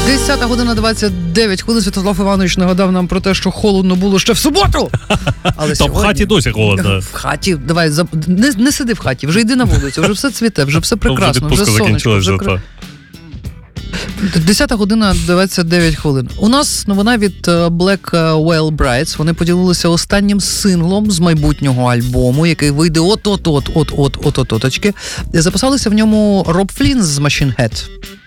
10 година 29 хвилин. Святослав Іванович нагадав нам про те, що холодно було ще в суботу. Але Та в хаті досі холодно. В хаті, давай, не сиди в хаті, вже йди на вулицю, вже все цвіте, вже все прекрасно, вже відпустка сонечко. закінчилась. 10 година 29 хвилин. У нас новина від Black Veil Brides. Вони поділилися останнім синглом з майбутнього альбому, який вийде от-от-от-от-от-от-от-очки. Записалися в ньому Роб Флінн з Machine Head.